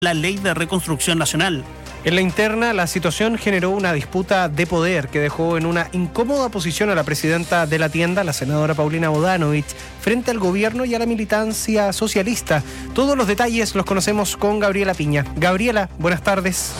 la Ley de Reconstrucción Nacional. En la interna, la situación generó una disputa de poder que dejó en una incómoda posición a la presidenta de la tienda, la senadora Paulina Bodanovich, frente al gobierno y a la militancia socialista. Todos los detalles los conocemos con Gabriela Piña. Gabriela, buenas tardes.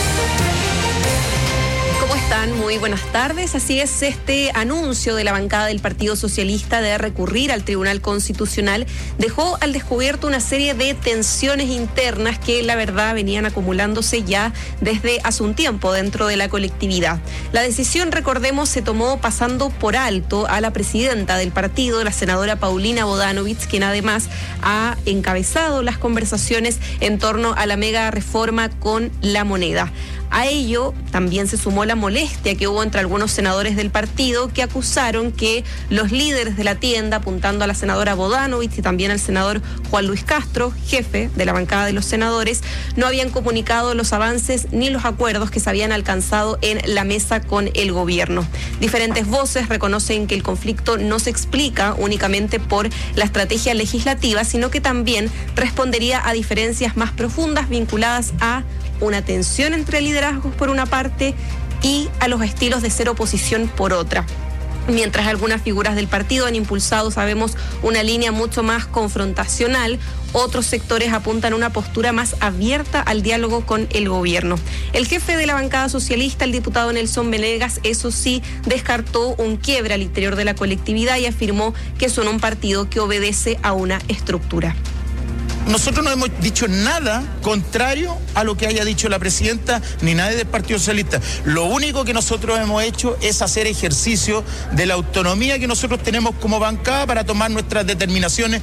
Muy buenas tardes. Así es, este anuncio de la bancada del Partido Socialista de recurrir al Tribunal Constitucional dejó al descubierto una serie de tensiones internas que la verdad venían acumulándose ya desde hace un tiempo dentro de la colectividad. La decisión, recordemos, se tomó pasando por alto a la presidenta del partido, la senadora Paulina Bodanovich, quien además ha encabezado las conversaciones en torno a la mega reforma con la moneda. A ello también se sumó la molestia que hubo entre algunos senadores del partido que acusaron que los líderes de la tienda, apuntando a la senadora Bodanovich y también al senador Juan Luis Castro, jefe de la bancada de los senadores, no habían comunicado los avances ni los acuerdos que se habían alcanzado en la mesa con el gobierno. Diferentes voces reconocen que el conflicto no se explica únicamente por la estrategia legislativa, sino que también respondería a diferencias más profundas vinculadas a una tensión entre liderazgos por una parte y a los estilos de ser oposición por otra. Mientras algunas figuras del partido han impulsado, sabemos, una línea mucho más confrontacional, otros sectores apuntan a una postura más abierta al diálogo con el gobierno. El jefe de la bancada socialista, el diputado Nelson Venegas, eso sí, descartó un quiebre al interior de la colectividad y afirmó que son un partido que obedece a una estructura. Nosotros no hemos dicho nada contrario a lo que haya dicho la presidenta ni nadie del Partido Socialista. Lo único que nosotros hemos hecho es hacer ejercicio de la autonomía que nosotros tenemos como bancada para tomar nuestras determinaciones.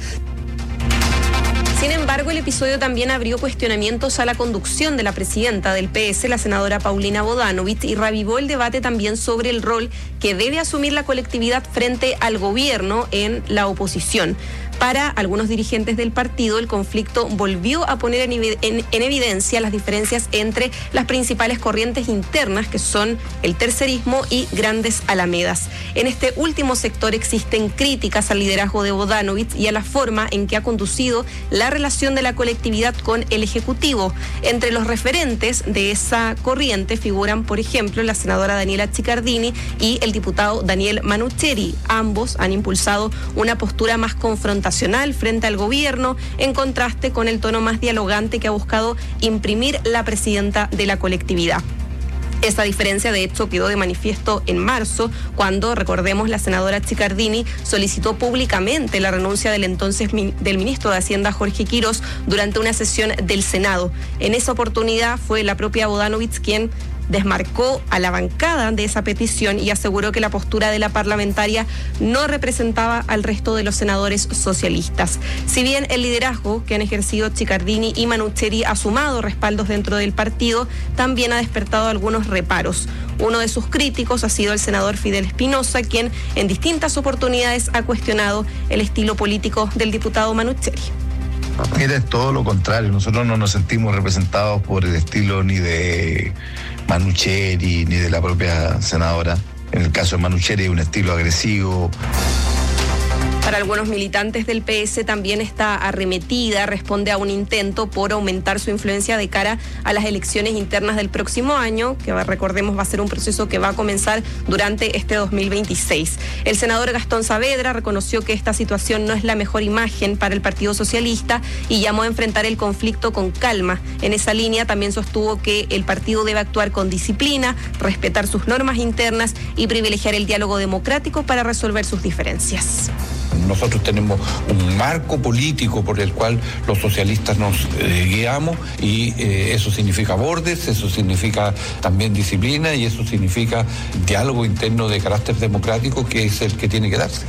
Sin embargo, el episodio también abrió cuestionamientos a la conducción de la presidenta del PS, la senadora Paulina Bodanovich, y reavivó el debate también sobre el rol que debe asumir la colectividad frente al gobierno en la oposición. Para algunos dirigentes del partido, el conflicto volvió a poner en evidencia las diferencias entre las principales corrientes internas, que son el tercerismo y grandes alamedas. En este último sector existen críticas al liderazgo de Bodanovich y a la forma en que ha conducido la relación de la colectividad con el Ejecutivo. Entre los referentes de esa corriente figuran, por ejemplo, la senadora Daniela Chiccardini y el diputado Daniel Manucheri. Ambos han impulsado una postura más confrontacional frente al gobierno, en contraste con el tono más dialogante que ha buscado imprimir la presidenta de la colectividad. Esta diferencia, de hecho, quedó de manifiesto en marzo, cuando, recordemos, la senadora Chiccardini solicitó públicamente la renuncia del entonces del ministro de Hacienda, Jorge Quirós, durante una sesión del Senado. En esa oportunidad fue la propia Bodanovich quien desmarcó a la bancada de esa petición y aseguró que la postura de la parlamentaria no representaba al resto de los senadores socialistas. Si bien el liderazgo que han ejercido Chiccardini y Manucheri ha sumado respaldos dentro del partido, también ha despertado algunos reparos. Uno de sus críticos ha sido el senador Fidel Espinosa, quien en distintas oportunidades ha cuestionado el estilo político del diputado Manucheri. Mira, es todo lo contrario. Nosotros no nos sentimos representados por el estilo ni de Manucheri ni de la propia senadora. En el caso de Manucheri es un estilo agresivo. Para algunos militantes del PS también esta arremetida responde a un intento por aumentar su influencia de cara a las elecciones internas del próximo año, que recordemos va a ser un proceso que va a comenzar durante este 2026. El senador Gastón Saavedra reconoció que esta situación no es la mejor imagen para el Partido Socialista y llamó a enfrentar el conflicto con calma. En esa línea también sostuvo que el partido debe actuar con disciplina, respetar sus normas internas y privilegiar el diálogo democrático para resolver sus diferencias. Nosotros tenemos un marco político por el cual los socialistas nos guiamos y eso significa bordes, eso significa también disciplina y eso significa diálogo interno de carácter democrático, que es el que tiene que darse.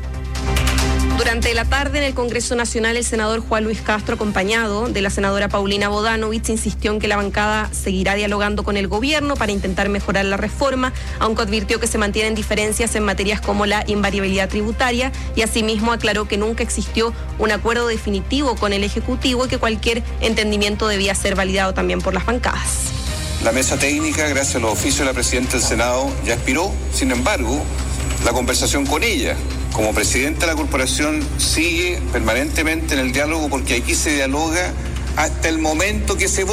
Durante la tarde en el Congreso Nacional, el senador Juan Luis Castro, acompañado de la senadora Paulina Bodanovich, insistió en que la bancada seguirá dialogando con el gobierno para intentar mejorar la reforma, aunque advirtió que se mantienen diferencias en materias como la invariabilidad tributaria y asimismo aclaró que nunca existió un acuerdo definitivo con el Ejecutivo y que cualquier entendimiento debía ser validado también por las bancadas. La mesa técnica, gracias a los oficios de la presidenta del Senado, ya expiró. Sin embargo, la conversación con ella, como presidenta de la corporación, sigue permanentemente en el diálogo, porque aquí se dialoga hasta el momento que se